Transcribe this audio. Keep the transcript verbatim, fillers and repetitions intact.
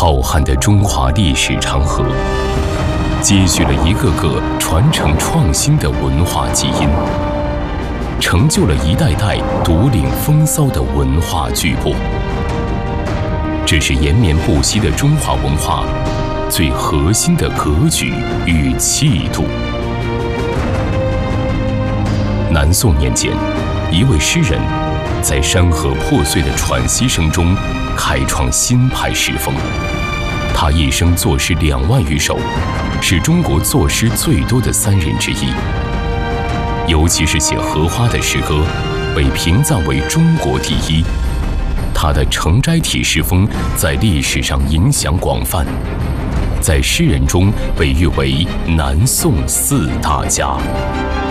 浩瀚的中华历史长河，接续了一个个传承创新的文化基因，成就了一代代独领风骚的文化巨擘。这是延绵不息的中华文化最核心的格局与气度。南宋年间，一位诗人在山河破碎的喘息声中开创新派诗风。他一生作诗两万余首，是中国作诗最多的三人之一。尤其是写荷花的诗歌，被评赞为中国第一。他的诚斋体诗风在历史上影响广泛，在诗人中被誉为南宋四大家。